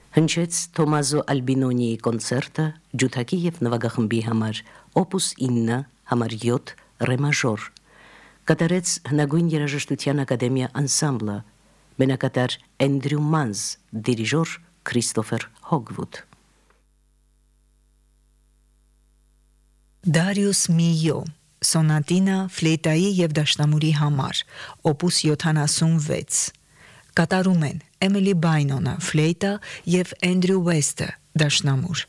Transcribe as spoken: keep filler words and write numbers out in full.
Հնչեց Թոմազո Ալբինոնիի կոնցերտը ջութակի և նվագախմբի համար օպուս ինը համար յոթ ռե մաժոր, կատարեց հնագույն երաժշտության ակադեմիա անսամբլը, մենակատար Էնդրյու Մանզ, դիրիժոր Քրիստոֆեր Հոգվուդ։ Դարիուս Միյո Սոնատինա ֆլեյտայի և դաշնամուրի համար օպուս յոթանասունվեց, կատարում են Էմիլի Բայնոնը ֆլեյտա և Էնդրյու Վեսթը դաշնամուր։